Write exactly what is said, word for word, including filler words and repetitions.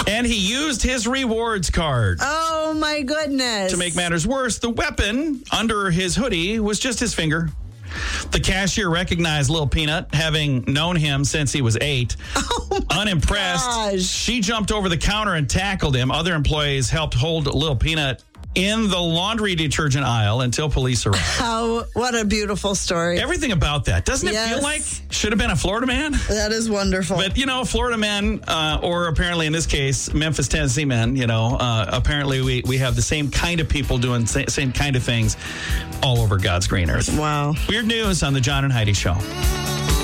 And he used his rewards card. Oh, my goodness. To make matters worse, the weapon under his hoodie was just his finger. The cashier recognized Lil Peanut, having known him since he was eight. Oh Unimpressed, gosh. she jumped over the counter and tackled him. Other employees helped hold Lil Peanut in the laundry detergent aisle until police arrived. How, what a beautiful story. Everything about that. Doesn't it Yes. feel like should have been a Florida man? That is wonderful. But, you know, Florida men, uh, or apparently in this case, Memphis, Tennessee men, you know, uh, apparently we, we have the same kind of people doing the same kind of things all over God's green earth. Wow. Weird news on the John and Heidi Show.